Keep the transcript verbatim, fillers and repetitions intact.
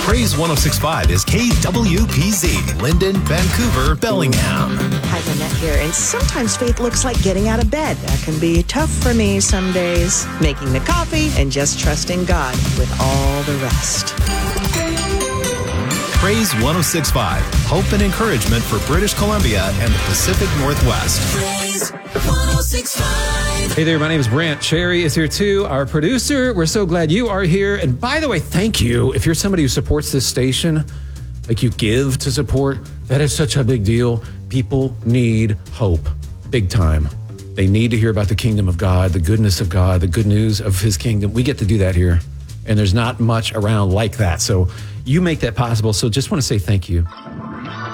Praise one oh six point five is K W P Z, Linden, Vancouver, Bellingham. Hi, Lynette here. And sometimes faith looks like getting out of bed. That can be tough for me some days. Making the coffee and just trusting God with all the rest. Praise one oh six point five, hope and encouragement for British Columbia and the Pacific Northwest. Praise one oh six point five. Hey there, my name is Brant. Sherry is here too, our producer. We're so glad you are here. And by the way, thank you. If you're somebody who supports this station, like you give to support, that is such a big deal. People need hope, big time. They need to hear about the kingdom of God, the goodness of God, the good news of his kingdom. We get to do that here. And there's not much around like that. So you make that possible. So just want to say thank you.